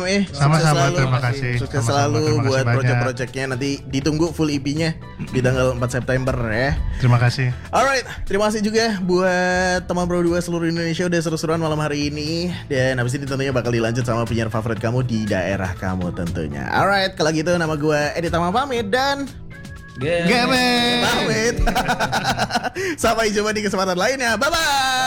ME. Sama-sama, terima kasih. Sukses Sama-sama, selalu terima kasih buat banyak. project-projectnya. Nanti ditunggu full EP-nya di tanggal 4 September ya. Terima kasih. Alright, terima kasih juga buat teman Pro 2 seluruh Indonesia udah seru-seruan malam hari ini. Dan habis ini tentunya bakal dilanjut sama penyiar favorit kamu di daerah kamu tentunya. Alright, kalau gitu nama gue Edi Tama pamit dan Gemen. pamit. Sampai jumpa di kesempatan lainnya. Bye-bye.